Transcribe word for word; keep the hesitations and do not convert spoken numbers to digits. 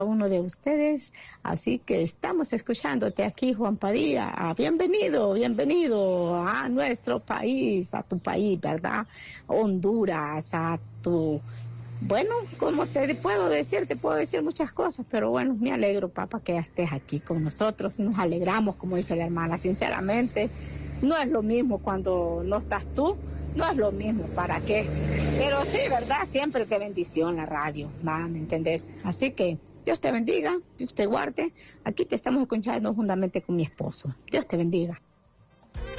uno de ustedes, así que estamos escuchándote aquí, Juan Padilla. Bienvenido, bienvenido a nuestro país, a tu país, ¿verdad? Honduras, a tu... Bueno, como te puedo decir, te puedo decir muchas cosas, pero bueno, me alegro, papá, que estés aquí con nosotros. Nos alegramos, como dice la hermana, sinceramente. No es lo mismo cuando no estás tú, no es lo mismo, ¿para qué? Pero sí, ¿verdad? Siempre te bendición la radio, ¿va? ¿Me entendés? Así que Dios te bendiga, Dios te guarde. Aquí te estamos escuchando juntamente con mi esposo. Dios te bendiga.